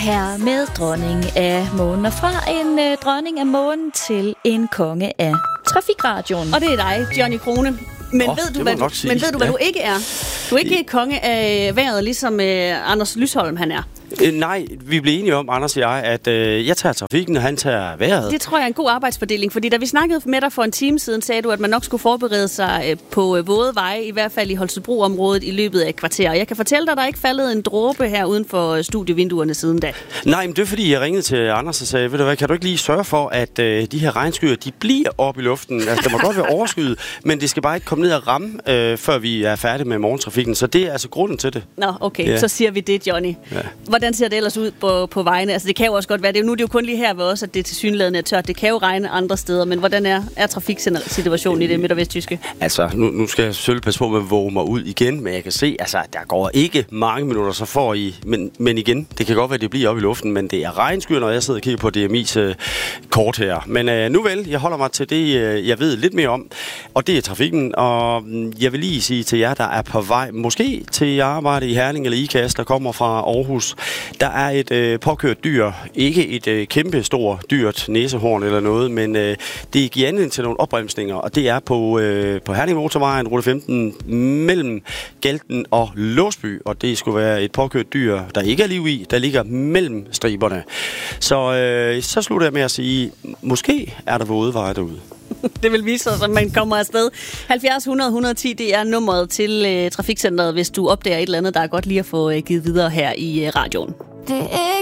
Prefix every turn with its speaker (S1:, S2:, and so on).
S1: her med dronning af månen. Og fra en dronning af månen til en konge af trafikradioen.
S2: Og det er dig, Johnny Krone. Men ved du, hvad du ikke er? Du er ikke konge af vejret, ligesom Anders Lysholm han er.
S3: Nej, vi blev enige om, Anders og jeg, at jeg tager trafikken, og han tager vejret.
S2: Det tror jeg er en god arbejdsfordeling, fordi da vi snakkede med dig for en time siden, sagde du, at man nok skulle forberede sig på våde veje, i hvert fald i Holstebro-området, i løbet af et kvarter. Og jeg kan fortælle dig, at der ikke faldet en dråbe her uden for studievinduerne siden da.
S3: Nej, men det er fordi, jeg ringede til Anders og sagde, ved du hvad, kan du ikke lige sørge for, at de her regnskyer, de bliver oppe i luften? Altså, der må godt være overskyet, men det skal bare ikke komme ned og ramme, før vi er færdige med morgentrafikken. Så det er altså grunden til det.
S2: Nå, okay, ja. Så siger vi det, Johnny. Ja. Hvordan ser det ellers ud på vejene? Altså, det kan jo også godt være, det er jo kun lige her ved os, at det tilsyneladende er tørt. Det kan jo regne andre steder, men hvordan er trafiksituationen i det midt- og vestjyske?
S3: Altså, nu skal jeg selvfølgelig passe på med at våge mig ud igen, men jeg kan se, altså, der går ikke mange minutter, så får I... Men igen, det kan godt være, at det bliver oppe i luften, men det er regnskyer, når jeg sidder og kigger på DMI's kort her. Men nu vel, jeg holder mig til det, jeg ved lidt mere om, og det er trafikken, og jeg vil lige sige til jer, der er på vej, måske til arbejde i Herning eller Ikast, der kommer fra Aarhus. Der er et påkørt dyr, ikke et kæmpe stort dyrt næsehorn eller noget, men det giver anledning til nogle opbremsninger, og det er på Herning Motorvejen, rute 15, mellem Galten og Låsby, og det skulle være et påkørt dyr, der ikke er liv i, der ligger mellem striberne. Så slutter jeg med at sige, måske er der våde veje derude.
S2: Det vil vise sig, at man kommer afsted. 70 100 110, det er nummeret til trafikcenteret, hvis du opdager et eller andet, der er godt lige at få givet videre her i radioen.